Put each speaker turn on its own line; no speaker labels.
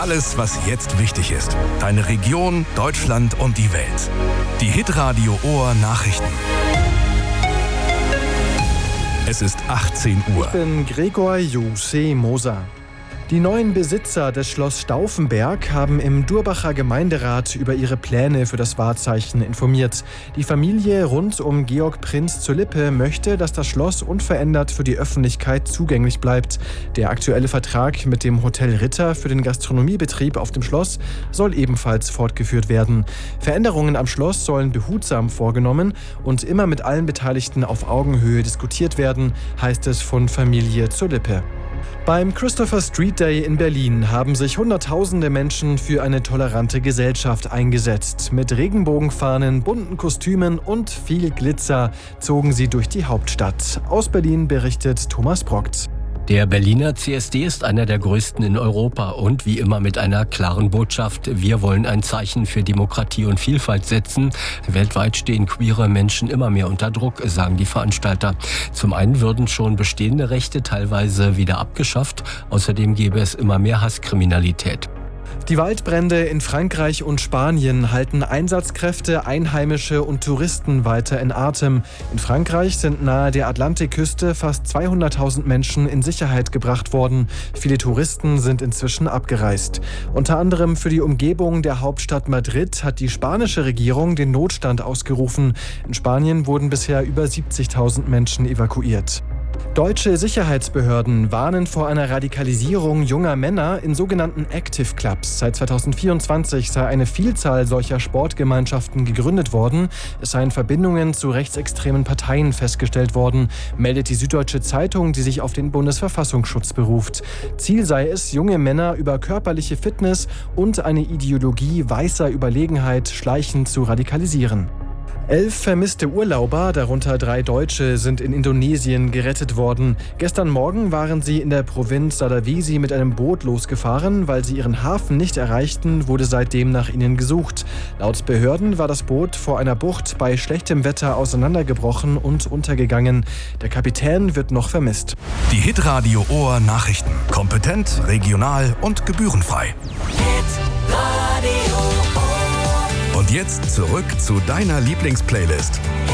Alles, was jetzt wichtig ist. Deine Region, Deutschland und die Welt. Die Hitradio Ohr Nachrichten. Es ist 18 Uhr.
Ich bin Gregor Jose Moser. Die neuen Besitzer des Schloss Stauffenberg haben im Durbacher Gemeinderat über ihre Pläne für das Wahrzeichen informiert. Die Familie rund um Georg Prinz zur Lippe möchte, dass das Schloss unverändert für die Öffentlichkeit zugänglich bleibt. Der aktuelle Vertrag mit dem Hotel Ritter für den Gastronomiebetrieb auf dem Schloss soll ebenfalls fortgeführt werden. Veränderungen am Schloss sollen behutsam vorgenommen und immer mit allen Beteiligten auf Augenhöhe diskutiert werden, heißt es von Familie zur Lippe. Beim Christopher Street Day in Berlin haben sich Hunderttausende Menschen für eine tolerante Gesellschaft eingesetzt. Mit Regenbogenfahnen, bunten Kostümen und viel Glitzer zogen sie durch die Hauptstadt. Aus Berlin berichtet Thomas Brockt.
Der Berliner CSD ist einer der größten in Europa und wie immer mit einer klaren Botschaft: Wir wollen ein Zeichen für Demokratie und Vielfalt setzen. Weltweit stehen queere Menschen immer mehr unter Druck, sagen die Veranstalter. Zum einen würden schon bestehende Rechte teilweise wieder abgeschafft. Außerdem gäbe es immer mehr Hasskriminalität.
Die Waldbrände in Frankreich und Spanien halten Einsatzkräfte, Einheimische und Touristen weiter in Atem. In Frankreich sind nahe der Atlantikküste fast 200.000 Menschen in Sicherheit gebracht worden. Viele Touristen sind inzwischen abgereist. Unter anderem für die Umgebung der Hauptstadt Madrid hat die spanische Regierung den Notstand ausgerufen. In Spanien wurden bisher über 70.000 Menschen evakuiert. Deutsche Sicherheitsbehörden warnen vor einer Radikalisierung junger Männer in sogenannten Active Clubs. Seit 2024 sei eine Vielzahl solcher Sportgemeinschaften gegründet worden. Es seien Verbindungen zu rechtsextremen Parteien festgestellt worden, meldet die Süddeutsche Zeitung, die sich auf den Bundesverfassungsschutz beruft. Ziel sei es, junge Männer über körperliche Fitness und eine Ideologie weißer Überlegenheit schleichend zu radikalisieren. 11 vermisste Urlauber, darunter 3 Deutsche, sind in Indonesien gerettet worden. Gestern Morgen waren sie in der Provinz Sulawesi mit einem Boot losgefahren. Weil sie ihren Hafen nicht erreichten, wurde seitdem nach ihnen gesucht. Laut Behörden war das Boot vor einer Bucht bei schlechtem Wetter auseinandergebrochen und untergegangen. Der Kapitän wird noch vermisst.
Die Hitradio Ohr Nachrichten. Kompetent, regional und gebührenfrei. Und jetzt zurück zu deiner Lieblingsplaylist.